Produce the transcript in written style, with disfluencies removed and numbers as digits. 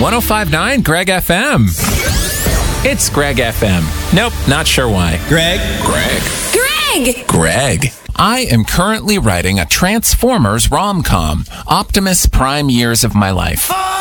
1059 Greg FM. It's Greg FM. Nope, not sure why. Greg. I am currently writing a Transformers rom-com, Optimus Prime Years of My Life.